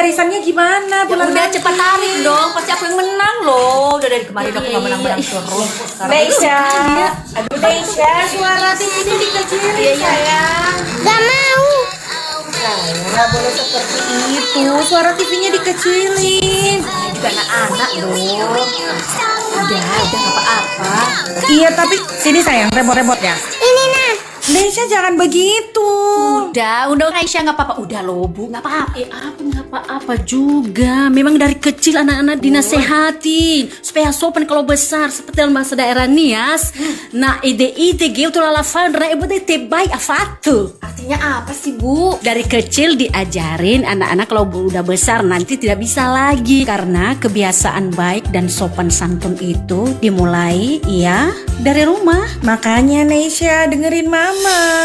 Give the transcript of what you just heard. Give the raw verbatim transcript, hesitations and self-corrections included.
arisannya gimana? Ya udah cepat tarik dong, pasti aku yang menang loh. Udah dari kemarin aku nggak menang-menang terus. Meisha, aduh Meisha, suara T V ini dikecilin sayang. Gak mau. Sayang, nggak boleh seperti itu. Suara T V-nya dikecilin. Juga anak-anak loh. Udah, udah nggak apa-apa. Iya tapi sini sayang, remote-remotnya. Ini nah. Meisha jangan begitu. Udah, udah Aisyah nggak apa-apa. Udah loh bu, nggak apa-apa. Eh apa nggak apa-apa juga. Memang dari kecil anak-anak dinasehatin supaya sopan kalau besar seperti bahasa daerah Nias. Nah ide-ide gitu lalafan rai ibu teh baik afatu. Artinya apa sih bu? Dari kecil diajarin anak-anak kalau udah besar nanti tidak bisa lagi karena kebiasaan baik dan sopan santun itu dimulai ya dari rumah. Makanya Meisha dengerin mama.